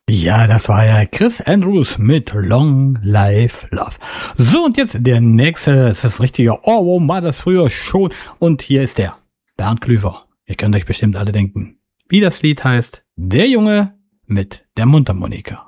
Ja, das war ja Chris Andrews mit Long Life Love. So, und jetzt der nächste, das ist das richtige Ohrwurm, war das früher schon. Und hier ist der Bernd Klüver. Ihr könnt euch bestimmt alle denken, wie das Lied heißt. Der Junge mit der Mundharmonika.